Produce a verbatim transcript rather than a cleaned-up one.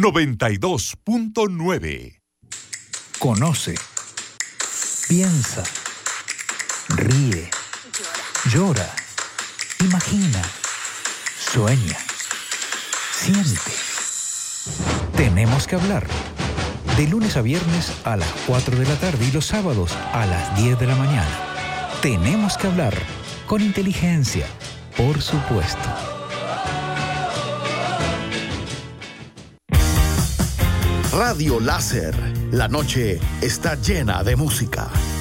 noventa y dos punto nueve. Conoce, piensa, ríe, llora, imagina, sueña, siente. Tenemos que hablar. De lunes a viernes a las cuatro de la tarde y los sábados a las diez de la mañana. Tenemos que hablar con inteligencia, por supuesto. Radio Láser, la noche está llena de música.